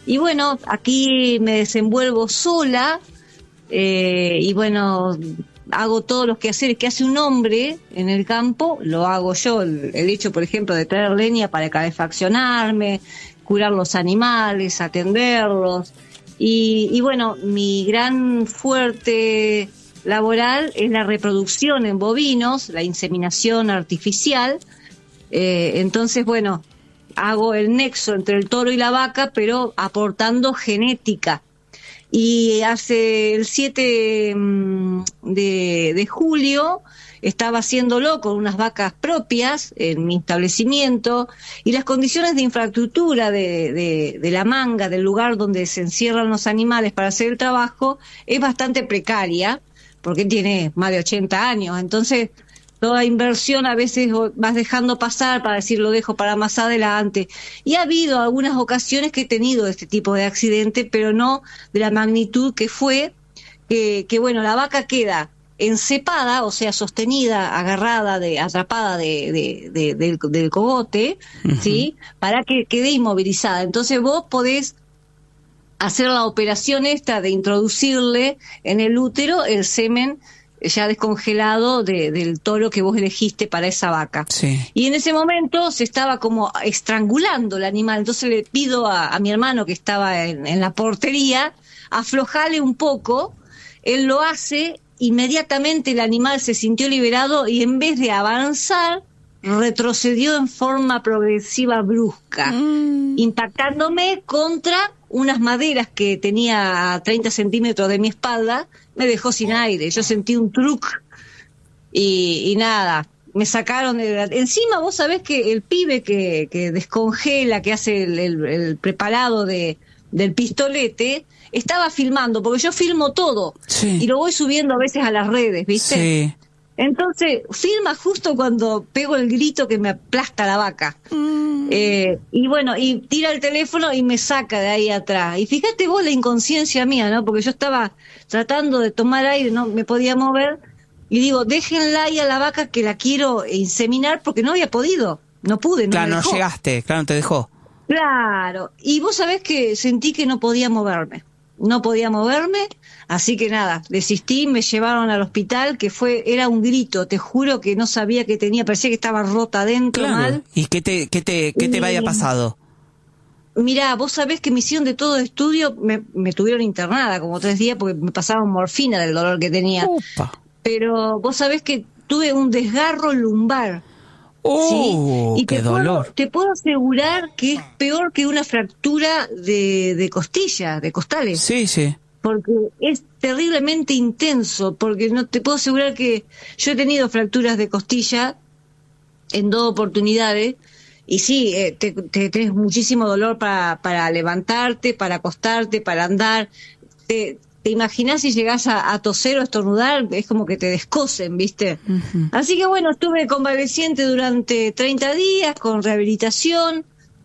Y bueno, aquí me desenvuelvo sola, y bueno, hago todos los quehaceres que hace un hombre en el campo, lo hago yo. El hecho, por ejemplo, de traer leña para calefaccionarme, curar los animales, atenderlos. Y bueno, mi gran fuerte laboral es la reproducción en bovinos, la inseminación artificial. Entonces, bueno, hago el nexo entre el toro y la vaca, pero aportando genética. Y hace el 7 de julio estaba haciéndolo con unas vacas propias en mi establecimiento, y las condiciones de infraestructura de la manga, del lugar donde se encierran los animales para hacer el trabajo, es bastante precaria, porque tiene más de 80 años. Entonces, toda inversión a veces vas dejando pasar para decir lo dejo para más adelante. Y ha habido algunas ocasiones que he tenido este tipo de accidente, pero no de la magnitud que fue, que bueno, la vaca queda encepada, o sea, sostenida, agarrada, atrapada del cogote, ¿sí? Para que quede inmovilizada. Entonces vos podés hacer la operación esta de introducirle en el útero el semen ya descongelado del toro que vos elegiste para esa vaca. Sí. Y en ese momento se estaba como estrangulando el animal. Entonces le pido a mi hermano, que estaba en la portería, aflojale un poco. Él lo hace, inmediatamente el animal se sintió liberado y en vez de avanzar, retrocedió en forma progresiva brusca, impactándome contra unas maderas que tenía a 30 centímetros de mi espalda. Me dejó sin aire, yo sentí un truc y nada, me sacaron encima. Vos sabés que el pibe que descongela, que hace el preparado del pistolete, estaba filmando, porque yo filmo todo, sí, y lo voy subiendo a veces a las redes, ¿viste? Sí. Entonces, filma justo cuando pego el grito que me aplasta la vaca. Y bueno, y tira el teléfono y me saca de ahí atrás. Y fíjate vos la inconsciencia mía, ¿no? Porque yo estaba tratando de tomar aire, no me podía mover. Y digo, déjenla ahí a la vaca que la quiero inseminar, porque no había podido. No pude, no claro, me dejó. No llegaste, claro, no te dejó. Claro. Y vos sabés que sentí que no podía moverme. No podía moverme, así que nada, desistí, me llevaron al hospital, que era un grito, te juro que no sabía qué tenía, parecía que estaba rota adentro, claro. Mal. ¿Y qué te había pasado? Mirá, vos sabés que me hicieron de todo estudio, me tuvieron internada como 3 días porque me pasaban morfina del dolor que tenía. Upa. Pero vos sabés que tuve un desgarro lumbar. ¿Sí? Y qué dolor. Te puedo asegurar que es peor que una fractura de costilla, de costales. Sí, sí. Porque es terriblemente intenso, porque no te puedo asegurar que yo he tenido fracturas de costilla en 2 oportunidades, y sí, tenés muchísimo dolor para levantarte, para acostarte, para andar. ¿Te imaginás si llegás a toser o estornudar? Es como que te descosen, ¿viste? Uh-huh. Así que bueno, estuve convaleciente durante 30 días con rehabilitación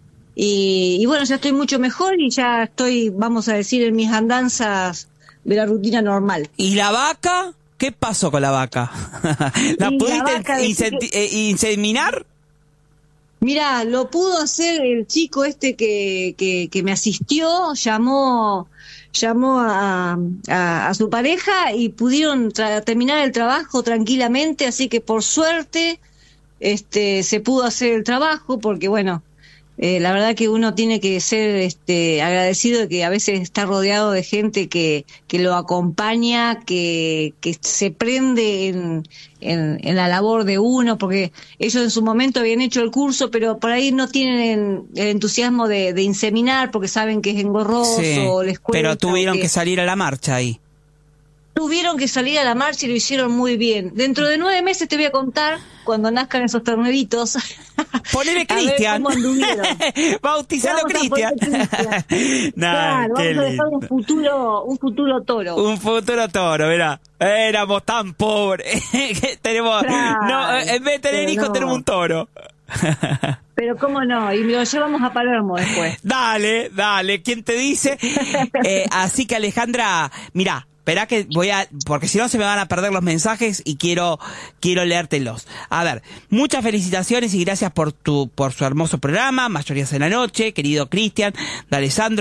y bueno, ya estoy mucho mejor y ya estoy, vamos a decir, en mis andanzas de la rutina normal. ¿Y la vaca? ¿Qué pasó con la vaca? ¿La pudiste inseminar? Mirá, lo pudo hacer el chico este que me asistió, llamó a su pareja y pudieron terminar el trabajo tranquilamente, así que por suerte se pudo hacer el trabajo, porque bueno, la verdad que uno tiene que ser agradecido de que a veces está rodeado de gente que lo acompaña, que se prende en la labor de uno, porque ellos en su momento habían hecho el curso, pero por ahí no tienen el entusiasmo de inseminar, porque saben que es engorroso, sí, les cuesta. Pero tuvieron que salir a la marcha ahí. Tuvieron que salir a la marcha y lo hicieron muy bien. Dentro de 9 meses te voy a contar, cuando nazcan esos terneritos. Ponele Cristian. Bautizalo Cristian. Claro, vamos a dejar un futuro toro. Un futuro toro, mirá. Éramos tan pobres. Tenemos, claro, no, en vez de tener hijos, no. Tenemos un toro. Pero cómo no, y lo llevamos a Palermo después. Dale, ¿quién te dice? Así que Alejandra, mirá, esperá que porque si no se me van a perder los mensajes y quiero leértelos. A ver, muchas felicitaciones y gracias por su hermoso programa, Mayorías en la Noche, querido Cristian, de Alessandro.